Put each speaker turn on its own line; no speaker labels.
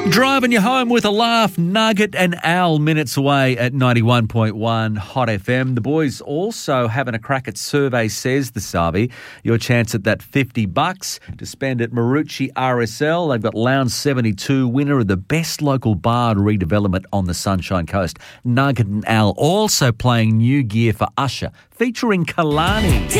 Driving you home with a laugh, Nugget and Al minutes away at 91.1 Hot FM. The boys also having a crack at Survey Says the Savi. Your chance at that $50 to spend at Marucci RSL. They've got Lounge 72, winner of the best local bar redevelopment on the Sunshine Coast. Nugget and Al also playing new gear for Usher, featuring Kalani.